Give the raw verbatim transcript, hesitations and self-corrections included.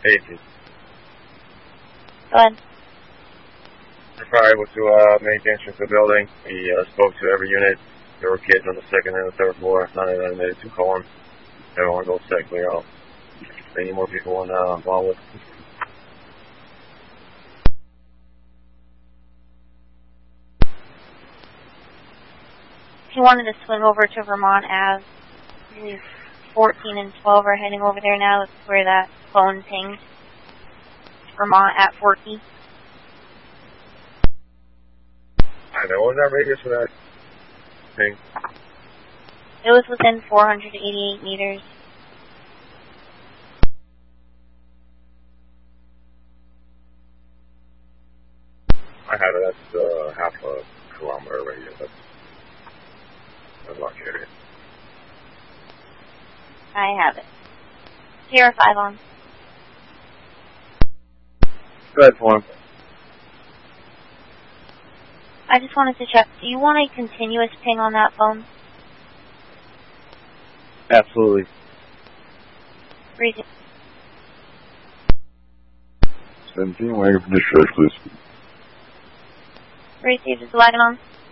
eighty. Go ahead. Fire went to uh, main entrance of the building. He uh, spoke to every unit. There were kids on the second and the third floor. None of them made it to call him. Everyone goes sick, clear out. They need more people in, uh, involved with. He wanted to swing over to Vermont Ave. I believe fourteen and twelve are heading over there now. That's where that phone pinged. Vermont at fourteen. I know, what was that radius for that thing? It was within four hundred eighty-eight meters. I have it, that's uh, half a kilometer radius. That's, that's a large area. I have it. Zero five on. Go ahead, for him. I just wanted to check, do you want a continuous ping on that phone? Absolutely. Reason. seventeen, wagon for discharge, please. Received, is the wagon on?